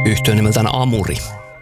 Yhtye nimeltään Amuri.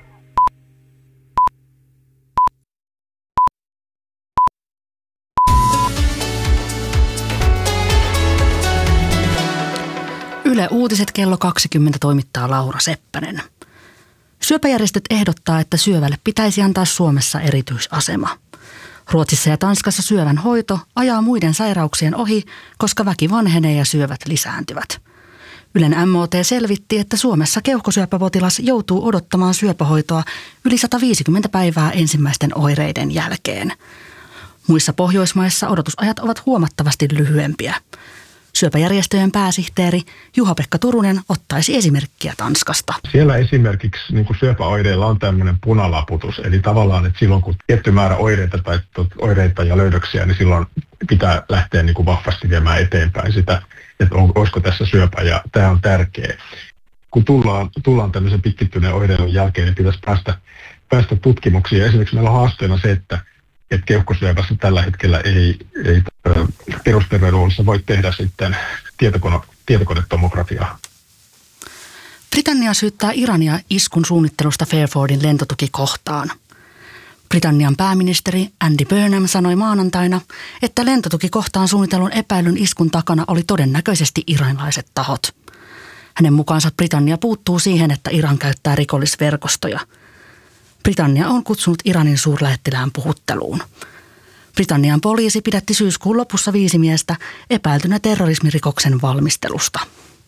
Yle Uutiset kello 20 toimittaa Laura Seppänen. Syöpäjärjestöt ehdottaa, että syövälle pitäisi antaa Suomessa erityisasema. Ruotsissa ja Tanskassa syövän hoito ajaa muiden sairauksien ohi, koska väki vanhenee ja syövät lisääntyvät. Ylen MOT selvitti, että Suomessa keuhkosyöpäpotilas joutuu odottamaan syöpähoitoa yli 150 päivää ensimmäisten oireiden jälkeen. Muissa Pohjoismaissa odotusajat ovat huomattavasti lyhyempiä. Syöpäjärjestöjen pääsihteeri Juha-Pekka Turunen ottaisi esimerkkiä Tanskasta. Siellä esimerkiksi syöpäoireilla on tämmöinen punalaputus, eli tavallaan, että silloin kun tietty määrä oireita ja löydöksiä, niin silloin pitää lähteä vahvasti viemään eteenpäin sitä, että olisiko tässä syöpä, ja tämä on tärkeä. Kun tullaan tämmöisen pitkittyneen oireilun jälkeen, niin pitäisi päästä tutkimuksiin. Esimerkiksi meillä on haasteena se, että keuhkosyöpässä tällä hetkellä ei perusterveydenhuollossa voi tehdä sitten tietokonetomografiaa. Britannia syyttää Irania iskun suunnittelusta Fairfordin lentotukikohtaan. Britannian pääministeri Andy Burnham sanoi maanantaina, että lentotukikohtaan suunnitellun epäilyn iskun takana oli todennäköisesti iranilaiset tahot. Hänen mukaansa Britannia puuttuu siihen, että Iran käyttää rikollisverkostoja. Britannia on kutsunut Iranin suurlähettilään puhutteluun. Britannian poliisi pidätti syyskuun lopussa 5 miestä epäiltynä terrorismirikoksen valmistelusta.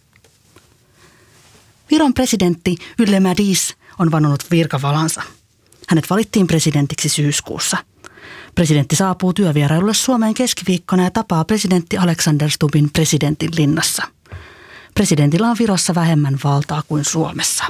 Viron presidentti Yle Madis on vannonut virkavalansa. Hänet valittiin presidentiksi syyskuussa. Presidentti saapuu työvierailulle Suomeen keskiviikkona ja tapaa presidentti Alexander Stubbin presidentin linnassa. Presidentillä on Virossa vähemmän valtaa kuin Suomessa.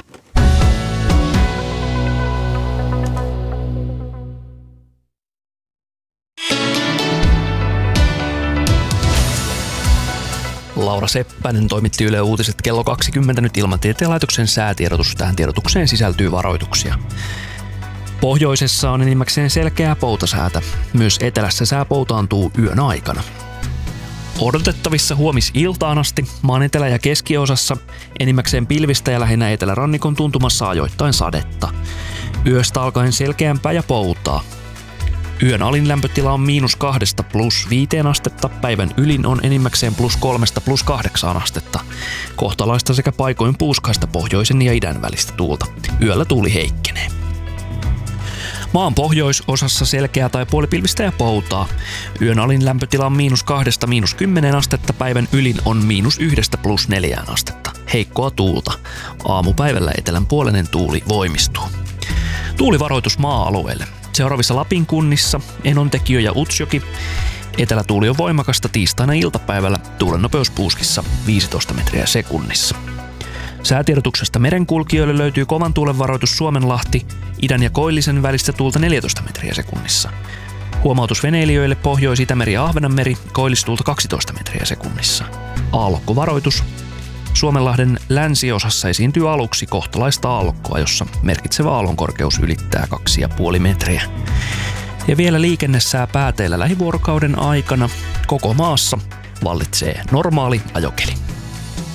Laura Seppänen toimitti Yle Uutiset kello 20 nyt Ilmatieteen laitoksen säätiedotus. Tähän tiedotukseen sisältyy varoituksia. Pohjoisessa on enimmäkseen selkeää poutasäätä. Myös etelässä sää poutaantuu yön aikana. Odotettavissa huomisiltaan asti maan etelä- ja keskiosassa enimmäkseen pilvistä ja lähinnä etelärannikon tuntumassa ajoittain sadetta. Yöstä alkaen selkeämpää ja poutaa. Yön alin lämpötila on -2 +5 astetta, päivän ylin on enimmäkseen +3 +8 astetta. Kohtalaista sekä paikoin puuskaista pohjoisen ja idän välistä tuulta. Yöllä tuuli heikkenee. Maan pohjoisosassa selkeää tai puolipilvistä ja poutaa. Yön alin lämpötila on -2 -10 astetta, päivän ylin on -1 +4 astetta. Heikkoa tuulta. Aamupäivällä etelän puoleinen tuuli voimistuu. Tuulivaroitus maa-alueelle. Seuraavissa Lapin kunnissa Enontekiö ja Utsjoki. Etelätuuli on voimakasta tiistaina iltapäivällä. Tuulen nopeus puuskissa 15 metriä sekunnissa. Säätiedotuksesta merenkulkijoille löytyy kovan tuulen varoitus Suomenlahti, idän ja koillisen välistä tuulta 14 metriä sekunnissa. Huomautus veneilijöille Pohjois-Itämeri ja Ahvenanmeri, koillistuulta 12 metriä sekunnissa. Aallokkovaroitus. Suomenlahden länsiosassa esiintyy aluksi kohtalaista aallokkoa, jossa merkitsevä aallonkorkeus ylittää 2,5 metriä. Ja vielä liikennesää pääteillä lähivuorokauden aikana koko maassa vallitsee normaali ajokeli.